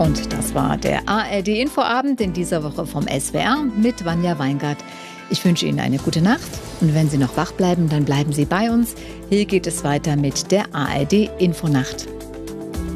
Und das war der ARD-Infoabend in dieser Woche vom SWR mit Vanja Weingart. Ich wünsche Ihnen eine gute Nacht und wenn Sie noch wach bleiben, dann bleiben Sie bei uns. Hier geht es weiter mit der ARD-Infonacht.